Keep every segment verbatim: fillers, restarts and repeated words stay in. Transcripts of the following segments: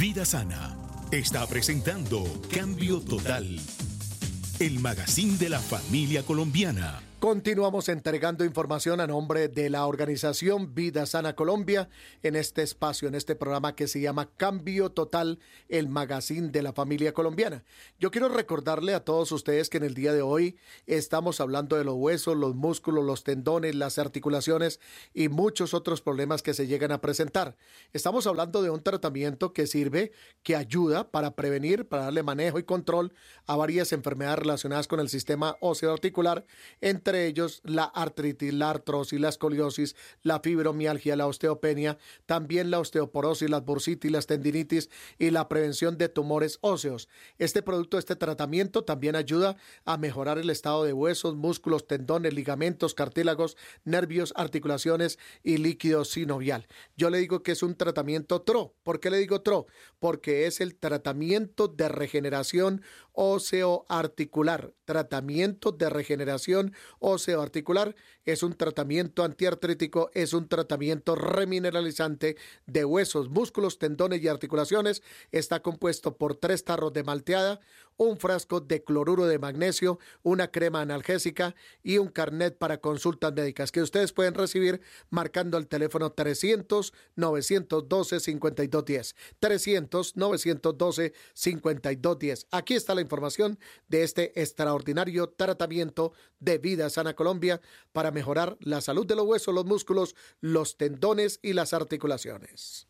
Vida Sana está presentando Cambio Total, el magazine de la familia colombiana. Continuamos entregando información a nombre de la organización Vida Sana Colombia en este espacio, en este programa que se llama Cambio Total, el magazine de la familia colombiana. Yo quiero recordarle a todos ustedes que en el día de hoy estamos hablando de los huesos, los músculos, los tendones, las articulaciones y muchos otros problemas que se llegan a presentar. Estamos hablando de un tratamiento que sirve, que ayuda para prevenir, para darle manejo y control a varias enfermedades relacionadas con el sistema óseo-articular, entre Entre ellos la artritis, la artrosis, la escoliosis, la fibromialgia, la osteopenia, también la osteoporosis, las bursitis, las tendinitis y la prevención de tumores óseos. Este producto, este tratamiento también ayuda a mejorar el estado de huesos, músculos, tendones, ligamentos, cartílagos, nervios, articulaciones y líquido sinovial. Yo le digo que es un tratamiento T R O. ¿Por qué le digo T R O? Porque es el tratamiento de regeneración óseo-articular. Tratamiento de regeneración óseo-articular es un tratamiento antiartrítico, es un tratamiento remineralizante de huesos, músculos, tendones y articulaciones. Está compuesto por tres tarros de malteada, un frasco de cloruro de magnesio, una crema analgésica y un carnet para consultas médicas que ustedes pueden recibir marcando el teléfono trescientos, novecientos doce, cincuenta y dos diez. trescientos, novecientos doce, cincuenta y dos diez. Aquí está la información de este extraordinario tratamiento de Vida Sana Colombia para mejorar la salud de los huesos, los músculos, los tendones y las articulaciones.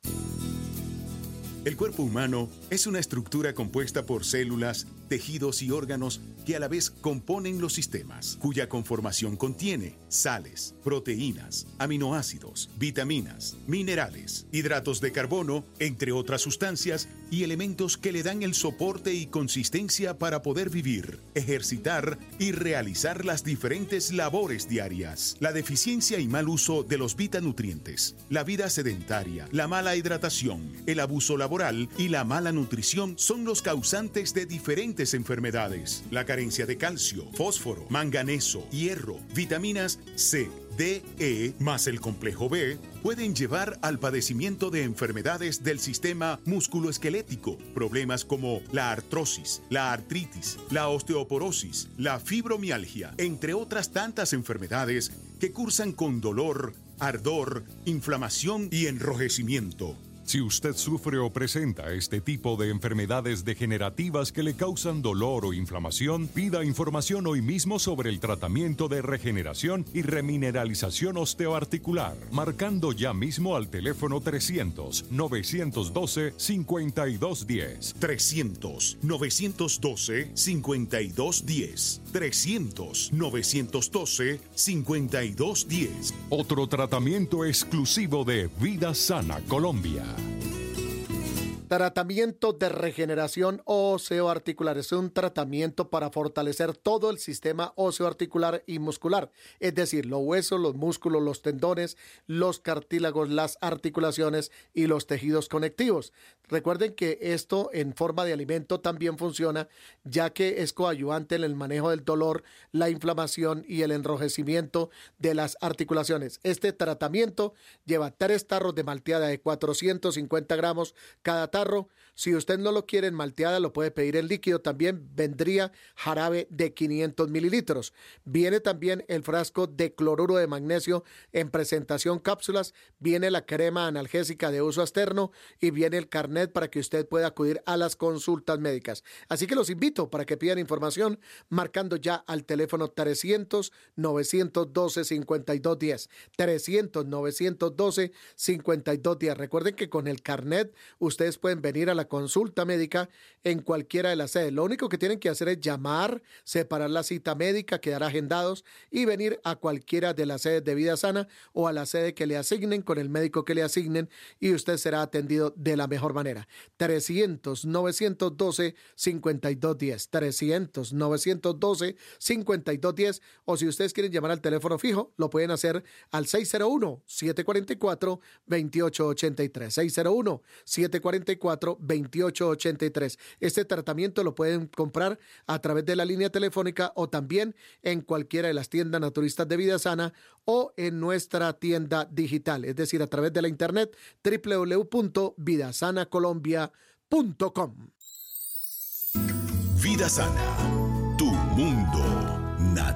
El cuerpo humano es una estructura compuesta por células, tejidos y órganos que a la vez componen los sistemas, cuya conformación contiene sales, proteínas, aminoácidos, vitaminas, minerales, hidratos de carbono, entre otras sustancias y elementos que le dan el soporte y consistencia para poder vivir, ejercitar y realizar las diferentes labores diarias. La deficiencia y mal uso de los vitanutrientes, la vida sedentaria, la mala hidratación, el abuso laboral y la mala nutrición son los causantes de diferentes enfermedades. La carencia de calcio, fósforo, manganeso, hierro, vitaminas C, D, E, más el complejo B, pueden llevar al padecimiento de enfermedades del sistema musculoesquelético, problemas como la artrosis, la artritis, la osteoporosis, la fibromialgia, entre otras tantas enfermedades que cursan con dolor, ardor, inflamación y enrojecimiento. Si usted sufre o presenta este tipo de enfermedades degenerativas que le causan dolor o inflamación, pida información hoy mismo sobre el tratamiento de regeneración y remineralización osteoarticular, marcando ya mismo al teléfono trescientos, novecientos doce, cincuenta y dos diez. trescientos, novecientos doce, cincuenta y dos diez. trescientos, novecientos doce, cincuenta y dos diez. Otro tratamiento exclusivo de Vida Sana Colombia. Tratamiento de regeneración óseo-articular es un tratamiento para fortalecer todo el sistema óseo-articular y muscular, es decir, los huesos, los músculos, los tendones, los cartílagos, las articulaciones y los tejidos conectivos. Recuerden que esto en forma de alimento también funciona, ya que es coadyuvante en el manejo del dolor, la inflamación y el enrojecimiento de las articulaciones. Este tratamiento lleva tres tarros de malteada de cuatrocientos cincuenta gramos cada tarro. Si usted no lo quiere en malteada, lo puede pedir en líquido. También vendría jarabe de quinientos mililitros. Viene también el frasco de cloruro de magnesio en presentación cápsulas. Viene la crema analgésica de uso externo y viene el carnet para que usted pueda acudir a las consultas médicas. Así que los invito para que pidan información marcando ya al teléfono trescientos, novecientos doce, cincuenta y dos diez. trescientos, novecientos doce, cincuenta y dos diez. Recuerden que con el carnet ustedes pueden venir a la consulta médica en cualquiera de las sedes. Lo único que tienen que hacer es llamar, separar la cita médica, quedar agendados y venir a cualquiera de las sedes de Vida Sana o a la sede que le asignen con el médico que le asignen y usted será atendido de la mejor manera. trescientos, novecientos doce, cincuenta y dos diez. trescientos, novecientos doce, cincuenta y dos diez. O si ustedes quieren llamar al teléfono fijo, lo pueden hacer al seis cero uno, siete cuatro cuatro, dos ocho ocho tres. seis cero uno, siete cuatro cuatro, dos ocho ocho tres. Este tratamiento lo pueden comprar a través de la línea telefónica o también en cualquiera de las tiendas naturistas de Vida Sana o en nuestra tienda digital, es decir, a través de la internet doble u doble u doble u punto vida sana colombia punto com. Vida Sana, tu mundo.